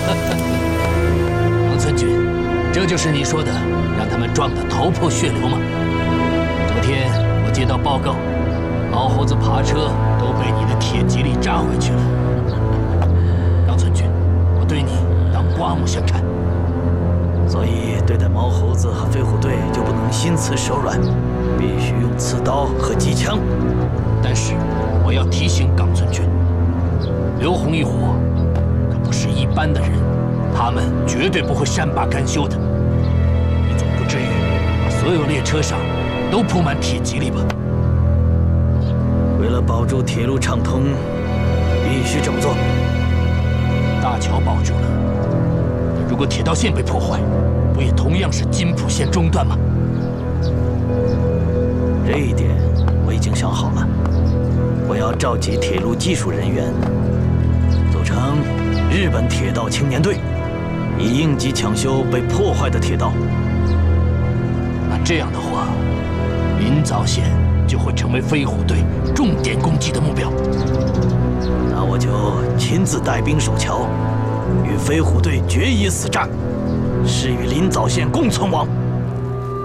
王村君，这就是你说的让他们撞得头破血流吗？昨天我接到报告，毛猴子爬车都被你的铁蒺藜扎回去了。王村君，我对你当刮目相看。 所以对待毛猴子和飞虎队就不能心慈手软，必须用刺刀和机枪。 但是我要提醒冈村君，刘洪一伙可不是一般的人，他们绝对不会善罢甘休的。你总不至于把所有列车上都铺满铁蒺藜吧？ 为了保住铁路畅通，必须这么做。 大桥保住了，如果铁道线被破坏，不也同样是津浦线中断吗？ 这一点我已经想好了，我要召集铁路技术人员，组成日本铁道青年队，以应急抢修被破坏的铁道。 那这样的话，临早线就会成为飞虎队重点攻击的目标。 那我就亲自带兵守桥，与飞虎队决一死战，誓与临早线共存亡。